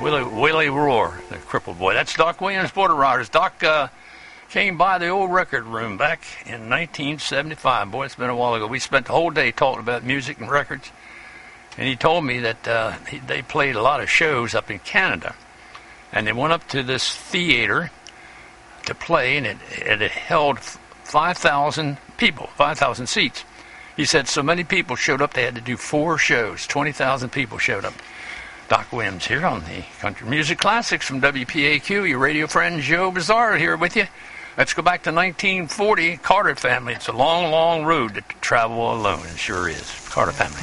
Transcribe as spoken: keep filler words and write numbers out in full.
Willie, Willie Roar, the crippled boy. That's Doc Williams, Border Riders. Doc uh, came by the old record room back in nineteen seventy-five. Boy, it's been a while ago. We spent the whole day talking about music and records. And he told me that uh, he, they played a lot of shows up in Canada. And they went up to this theater to play, and it, it held five thousand people, five thousand seats. He said so many people showed up, they had to do four shows. twenty thousand people showed up. Doc Williams here on the Country Music Classics from W P A Q. Your radio friend Joe Bizarre here with you. Let's go back to nineteen forty, Carter family. It's a long, long road to travel alone. It sure is. Carter family.